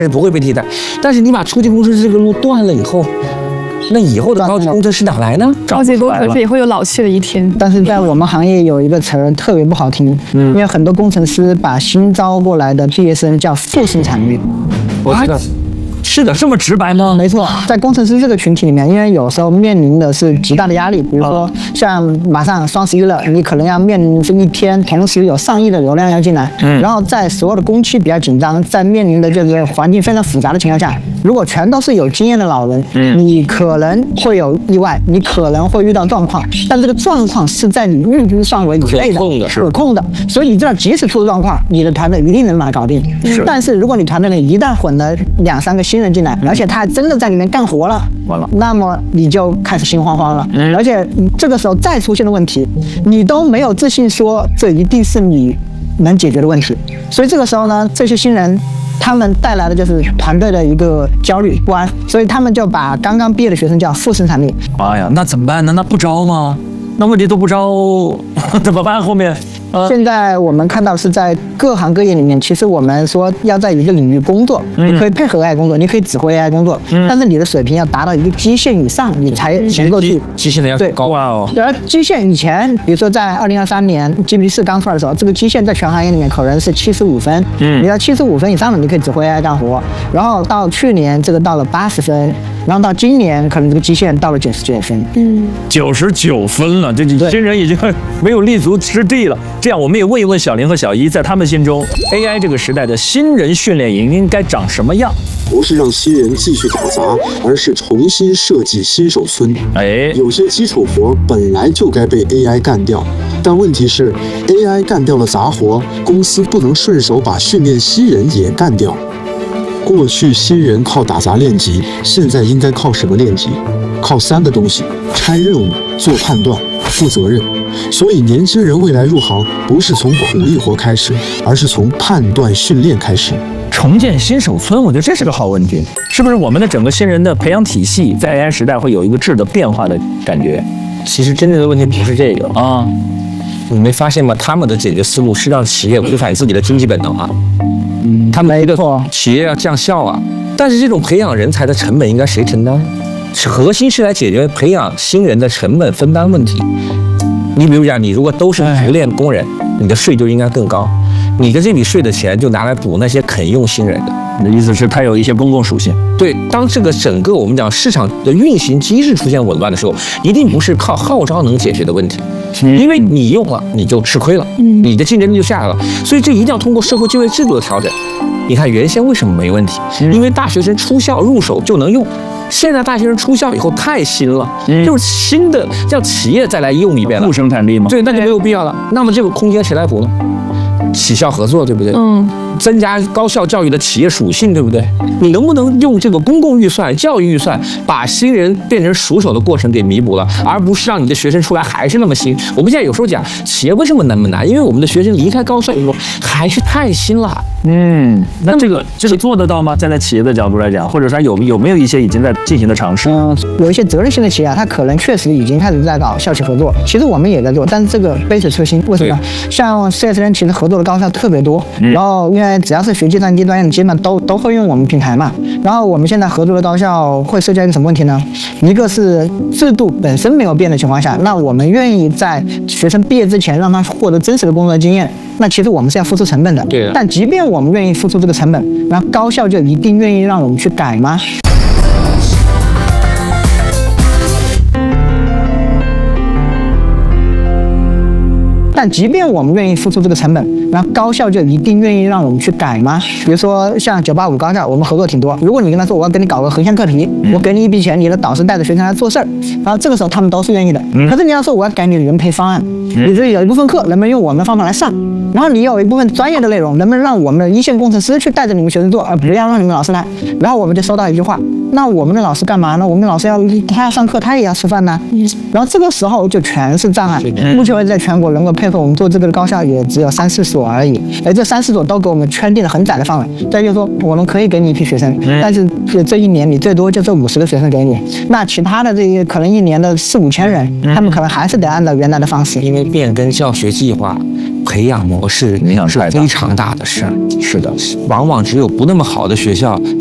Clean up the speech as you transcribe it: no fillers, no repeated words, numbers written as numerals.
人不会被替代。但是你把初级工程师这个路断了以后，那以后的高级工程师哪来呢？ 高级工程师也会有老去的一天。 但是在我们行业有一个词儿特别不好听，因为很多工程师把新招过来的毕业生叫负生产率。 我知道。是的，这么直白吗？ 没错，在工程师这个群体里面，因为有时候面临的是极大的压力，比如说像马上双11了，你可能要面临这一天同时有上亿的流量要进来，然后在所有的工期比较紧张，在面临的这个环境非常复杂的情况下，如果全都是有经验的老人，你可能会有意外，你可能会遇到状况，但这个状况是在你预知范围以内的，可控的，所以你知道即使出了状况，你的团队一定能把它搞定。但是如果你团队里一旦混了2、3个新人进来，而且他还真的在里面干活了，那么你就开始心慌慌了。而且这个时候再出现的问题，你都没有自信说这一定是你能解决的问题。所以这个时候呢，这些新人他们带来的就是团队的一个焦虑不安，所以他们就把刚刚毕业的学生叫负生产力。 哎呀，那怎么办呢？那不招吗？那问题都不招，怎么办？后面？ 现在我们看到是在各行各业里面，其实我们说要在一个领域工作，你可以配合 AI 工作，你可以指挥 AI 工作，但是你的水平要达到一个基线以上，你才能够去基线的要高哦。 而基线以前，比如说在2023年 GPT-4刚出来的时候，这个基线在全行业里面可能是75分，你要75分以上的，你可以指挥 AI 干活。然后到去年这个到了80分，然后到今年可能这个基线到了99分。 99分了，这新人已经没有立足之地了。这样，我们也问一问小林和小一，在他们心中 ，AI 这个时代的新人训练营应该长什么样？ 不是让新人继续打杂，而是重新设计新手村。有些基础活本来就该被 AI 干掉，但问题是 AI 干掉了杂活，公司不能顺手把训练新人也干掉。过去新人靠打杂练级，现在应该靠什么练级？靠3个东西：拆任务、做判断、负责任。所以年轻人未来入行不是从苦力活开始，而是从判断训练开始。 重建新手村，我觉得这是个好问题，是不是我们的整个新人的培养体系在 AI 时代会有一个质的变化的感觉？ 其实真正的问题不是这个啊，你没发现吗？他们的解决思路是让企业违反自己的经济本能啊。他们一个企业要降效啊，但是这种培养人才的成本应该谁承担？核心是来解决培养新人的成本分担问题。你比如讲，你如果都是职练工人，你的税就应该更高，你的这笔税的钱就拿来补那些肯用新人的。 你的意思是它有一些公共属性？ 对，当这个整个我们讲市场的运行机制出现紊乱的时候，一定不是靠号召能解决的问题，因为你用了你就吃亏了，你的竞争力就下来了，所以这一定要通过社会就业制度的调整。你看原先为什么没问题？因为大学生出校入手就能用。现在大学生出校以后太新了，就是新的叫企业再来用一遍了， 负生产力吗？ 对，那就没有必要了。那么这个空间谁来补呢？企校合作，对不对？增加高校教育的企业属性，对不对？你能不能用这个公共预算、教育预算，把新人变成熟手的过程给弥补了，而不是让你的学生出来还是那么新？我们现在有时候讲企业为什么难不难？因为我们的学生离开高校以后还是太新了。 那这个做得到吗？站在企业的角度来讲，或者说有没有一些已经在进行的尝试？ 有一些责任性的企业，它可能确实已经开始在搞校企合作。其实我们也在做，但是这个杯水车薪。为什么？像4S店其实合作的高校特别多，然后因为只要是学计算机专业的，基本上都会用我们平台嘛。然后我们现在合作的高校会涉及一个什么问题呢？一个是制度本身没有变的情况下，那我们愿意在学生毕业之前让他获得真实的工作经验，那其实我们是要付出成本的。 对。 但即便我们愿意付出这个成本，然后高校就一定愿意让我们去改吗？但即便我们愿意付出这个成本，然后高校就一定愿意让我们去改吗？比如说像985高校，我们合作挺多。如果你跟他说我要跟你搞个横向课题，我给你一笔钱，你的导师带着学生来做事儿，然后这个时候他们都是愿意的。可是你要说我要改你的人培方案，你这有一部分课能不能用我们的方法来上？然后你有一部分专业的内容，能不能让我们的一线工程师去带着你们学生做，而不要让你们老师来？然后我们就收到一句话：那我们的老师干嘛呢？我们的老师他要上课，他也要吃饭呢。然后这个时候就全是障碍。目前为止，在全国能够配合我们做这个的高校也只有3、4所而已。而这3、4所都给我们圈定了很窄的范围。再就是说，我们可以给你一批学生，但是这一年你最多就这50个学生给你。那其他的这些可能一年的4、5千人，他们可能还是得按照原来的方式。 因为变更教学计划， 培养模式是非常大的事儿。 是的， 往往只有不那么好的学校